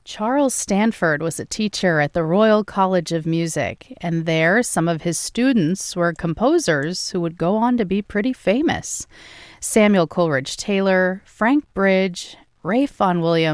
Charles Stanford was a teacher at the Royal College of Music, and there some of his students were composers who would go on to be pretty famous. Samuel Coleridge Taylor, Frank Bridge, Ralph Vaughan Williams,